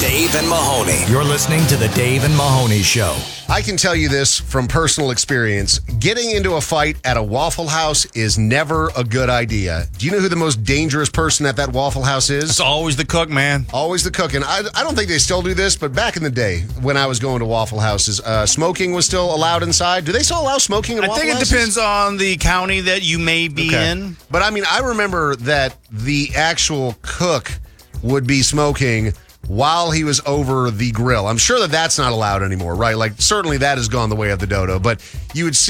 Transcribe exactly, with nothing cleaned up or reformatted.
Dave and Mahoney. You're listening to the Dave and Mahoney Show. I can tell you this from personal experience. Getting into a fight at a Waffle House is never a good idea. Do you know who the most dangerous person at that Waffle House is? It's always the cook, man. Always the cook. And I, I don't think they still do this, but back in the day when I was going to Waffle Houses, uh, smoking was still allowed inside. Do they still allow smoking in I Waffle think it Houses? depends on the county that you may be Okay. in. But I mean, I remember that the actual cook would be smoking while he was over the grill. I'm sure that that's not allowed anymore, right? Like, certainly that has gone the way of the dodo, but you would see